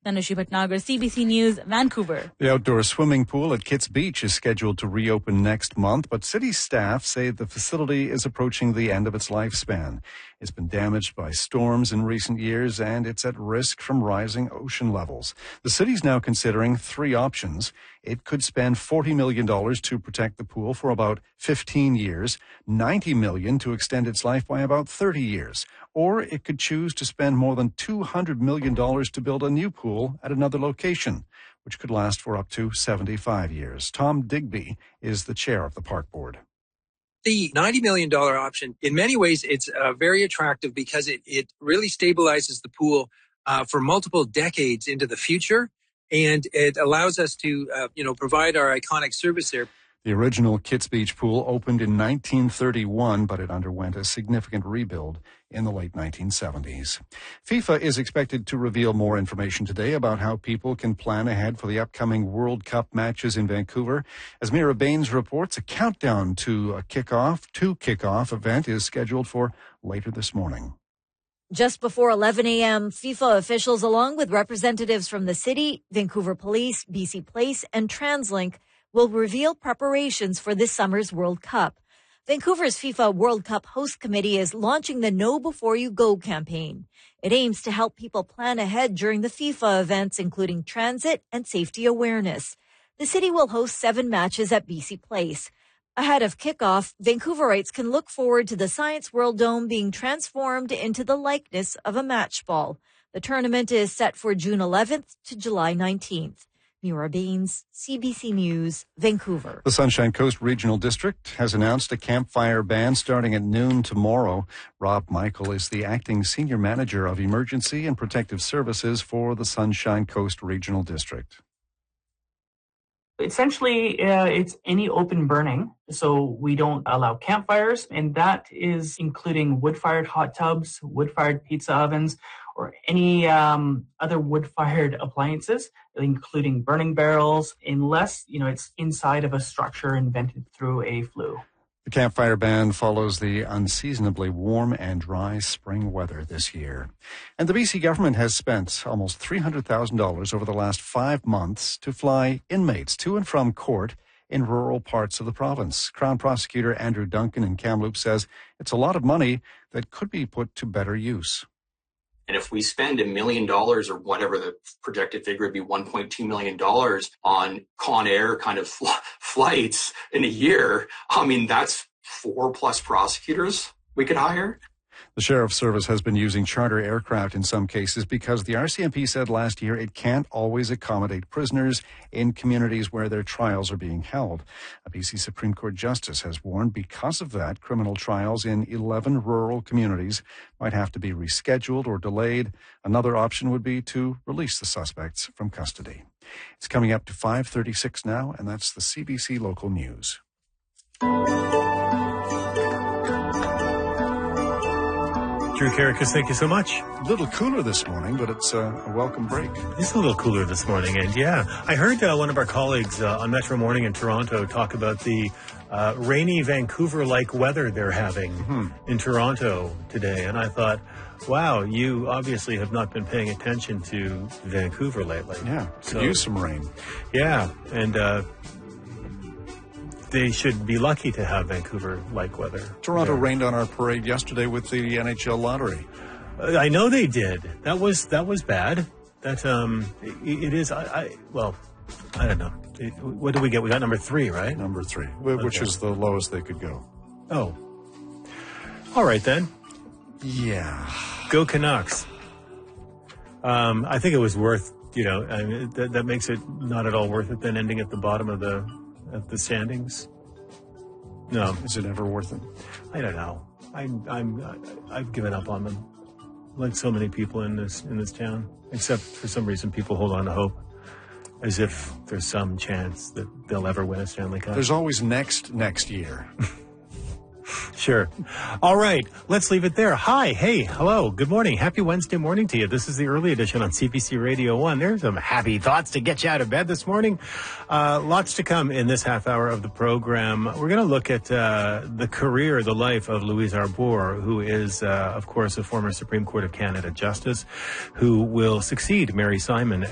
Tanushi Bhatnagar, CBC News, Vancouver. The outdoor swimming pool at Kits Beach is scheduled to reopen next month, but city staff say the facility is approaching the end of its lifespan. It's been damaged by storms in recent years, and it's at risk from rising ocean levels. The city's now considering three options. It could spend $40 million to protect the pool for about 15 years, $90 million to extend its life by about 30 years, or it could choose to spend more than $200 million to build a new pool at another location, which could last for up to 75 years. Tom Digby is the chair of the park board. The $90 million option, in many ways, it's very attractive because it really stabilizes the pool for multiple decades into the future, and it allows us to, provide our iconic service there. The original Kits Beach pool opened in 1931, but it underwent a significant rebuild in the late 1970s. FIFA is expected to reveal more information today about how people can plan ahead for the upcoming World Cup matches in Vancouver. As Mira Baines reports, a countdown to kickoff event is scheduled for later this morning. Just before 11 a.m., FIFA officials, along with representatives from the city, Vancouver Police, BC Place, and TransLink, will reveal preparations for this summer's World Cup. Vancouver's FIFA World Cup host committee is launching the Know Before You Go campaign. It aims to help people plan ahead during the FIFA events, including transit and safety awareness. The city will host 7 matches at BC Place. Ahead of kickoff, Vancouverites can look forward to the Science World Dome being transformed into the likeness of a match ball. The tournament is set for June 11th to July 19th. Mira Baines, CBC News, Vancouver. The Sunshine Coast Regional District has announced a campfire ban starting at noon tomorrow. Rob Michael is the acting senior manager of emergency and protective services for the Sunshine Coast Regional District. Essentially, it's any open burning. So we don't allow campfires, and that is including wood-fired hot tubs, wood-fired pizza ovens, or any other wood-fired appliances, including burning barrels, unless, it's inside of a structure invented through a flue. The campfire ban follows the unseasonably warm and dry spring weather this year. And the BC government has spent almost $300,000 over the last 5 months to fly inmates to and from court in rural parts of the province. Crown Prosecutor Andrew Duncan in Kamloops says it's a lot of money that could be put to better use. And if we spend $1 million or whatever the projected figure would be, $1.2 million on Con Air kind of flights in a year, that's 4+ prosecutors we could hire. The Sheriff's Service has been using charter aircraft in some cases because the RCMP said last year it can't always accommodate prisoners in communities where their trials are being held. A BC Supreme Court justice has warned because of that, criminal trials in 11 rural communities might have to be rescheduled or delayed. Another option would be to release the suspects from custody. It's coming up to 5:36 now, and that's the CBC Local News. Drew Karakas, thank you so much. A little cooler this morning, but it's a welcome break. It's a little cooler this morning, and I heard one of our colleagues on Metro Morning in Toronto talk about the rainy Vancouver-like weather they're having in Toronto today, and I thought, wow, you obviously have not been paying attention to Vancouver lately. Yeah, could use some rain. Yeah, and they should be lucky to have Vancouver-like weather. Toronto rained on our parade yesterday with the NHL lottery. I know they did. That was bad. That it is. I don't know. What did we get? We got number 3, right? Number 3, which is the lowest they could go. Oh, all right then. Yeah. Go Canucks. I think it was worth. That makes it not at all worth it. Then ending at the bottom of the standings. No. Is it ever worth it? I don't know. I've given up on them. Like so many people in this town. Except for some reason people hold on to hope. As if there's some chance that they'll ever win a Stanley Cup. There's always next year. Sure. All right. Let's leave it there. Hi. Hey. Hello. Good morning. Happy Wednesday morning to you. This is the early edition on CBC Radio 1. There's some happy thoughts to get you out of bed this morning. Lots to come in this half hour of the program. We're going to look at the career, the life of Louise Arbour, who is, of course, a former Supreme Court of Canada justice who will succeed Mary Simon